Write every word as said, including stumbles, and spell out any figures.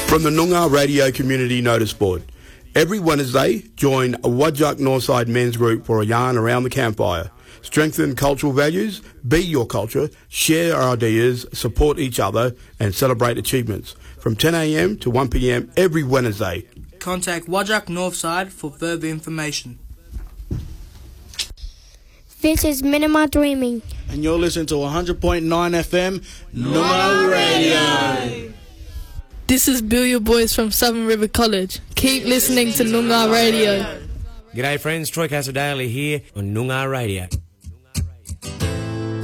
From the Noongar Radio Community Notice Board. Every Wednesday, join a Whadjuk Northside men's group for a yarn around the campfire. Strengthen cultural values, be your culture, share our ideas, support each other and celebrate achievements. From ten a m to one p m every Wednesday. Contact Whadjuk Northside for further information. This is Minima Dreaming. And you're listening to one hundred point nine F M, Noongar Radio. This is Bill Your Boys from Southern River College. Keep listening to Noongar Radio. G'day friends, Troy Castle Daly here on Noongar Radio.